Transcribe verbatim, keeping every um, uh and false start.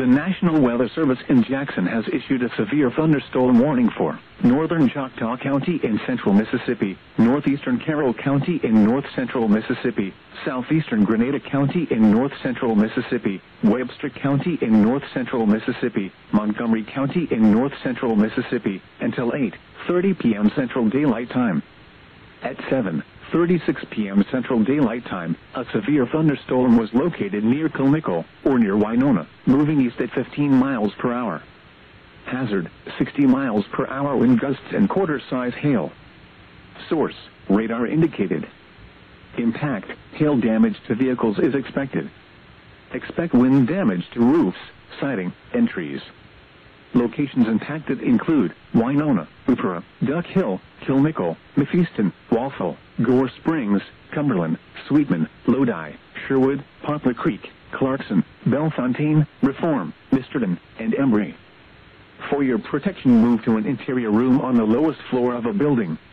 The National Weather Service in Jackson has issued a severe thunderstorm warning for northern Choctaw County in central Mississippi, northeastern Carroll County in north-central Mississippi, southeastern Grenada County in north-central Mississippi, Webster County in north-central Mississippi, Montgomery County in north-central Mississippi, until eight thirty p m Central Daylight Time. At seven thirty-six p m Central Daylight Time, a severe thunderstorm was located near Kilmickle, or near Winona, moving east at fifteen miles per hour. Hazard, sixty miles per hour wind gusts and quarter-size hail. Source, radar indicated. Impact, hail damage to vehicles is expected. Expect wind damage to roofs, siding, and trees. Locations impacted include Winona, Upera, Duck Hill, Kilmickle, Mephiston, Walthall, Gore Springs, Cumberland, Sweetman, Lodi, Sherwood, Poplar Creek, Clarkson, Bellefontaine, Reform, Misterton, and Embry. For your protection, move to an interior room on the lowest floor of a building.